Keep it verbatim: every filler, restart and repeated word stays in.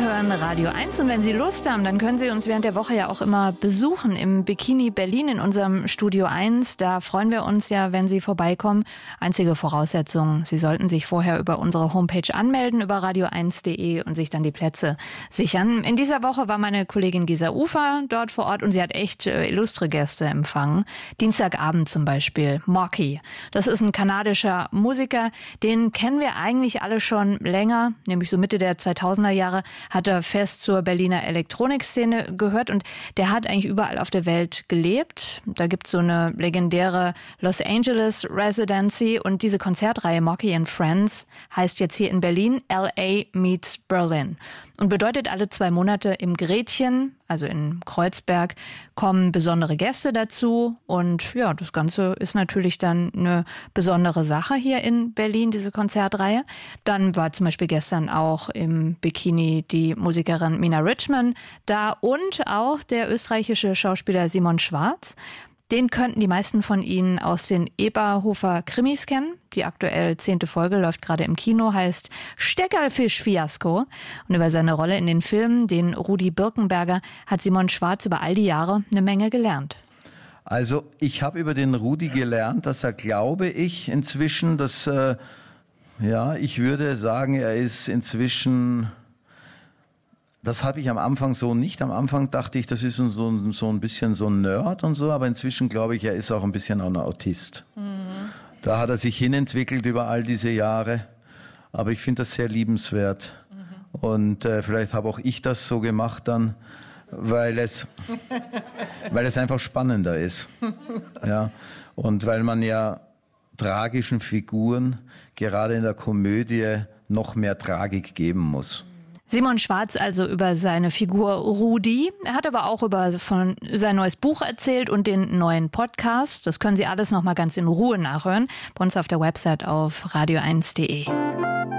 hören Radio eins und wenn Sie Lust haben, dann können Sie uns während der Woche ja auch immer besuchen im Bikini Berlin in unserem Studio eins. Da freuen wir uns ja, wenn Sie vorbeikommen. Einzige Voraussetzung, Sie sollten sich vorher über unsere Homepage anmelden, über radio eins punkt de und sich dann die Plätze sichern. In dieser Woche war meine Kollegin Gesa Ufer dort vor Ort und sie hat echt äh, illustre Gäste empfangen. Dienstagabend zum Beispiel Mocky. Das ist ein kanadischer Musiker, den kennen wir eigentlich alle schon länger, nämlich so Mitte der zweitausender Jahre hat er fest zur Berliner Elektronikszene gehört und der hat eigentlich überall auf der Welt gelebt. Da gibt es so eine legendäre Los Angeles Residency und diese Konzertreihe Mocky and Friends heißt jetzt hier in Berlin L A meets Berlin und bedeutet alle zwei Monate im Gretchen, also in Kreuzberg, kommen besondere Gäste dazu und ja, das Ganze ist natürlich dann eine besondere Sache hier in Berlin, diese Konzertreihe. Dann war zum Beispiel gestern auch im Bikini die Musikerin Mina Richman da und auch der österreichische Schauspieler Simon Schwarz. Den könnten die meisten von Ihnen aus den Eberhofer-Krimis kennen. Die aktuell zehnte Folge läuft gerade im Kino, heißt Steckerlfisch-Fiasko. Und über seine Rolle in den Filmen, den Rudi Birkenberger, hat Simon Schwarz über all die Jahre eine Menge gelernt. Also ich habe über den Rudi gelernt, dass er, glaube ich, inzwischen, dass, äh, ja, ich würde sagen, er ist inzwischen... Das habe ich am Anfang so nicht. Am Anfang dachte ich, das ist so, so ein bisschen so ein Nerd und so, aber inzwischen glaube ich, er ist auch ein bisschen auch ein Autist. Mhm. Da hat er sich hinentwickelt über all diese Jahre, aber ich finde das sehr liebenswert. Mhm. Und äh, vielleicht habe auch ich das so gemacht dann, weil es, weil es einfach spannender ist. Ja. Und weil man ja tragischen Figuren gerade in der Komödie noch mehr Tragik geben muss. Simon Schwarz also über seine Figur Rudi. Er hat aber auch über von sein neues Buch erzählt und den neuen Podcast. Das können Sie alles noch mal ganz in Ruhe nachhören bei uns auf der Website auf radio eins punkt de.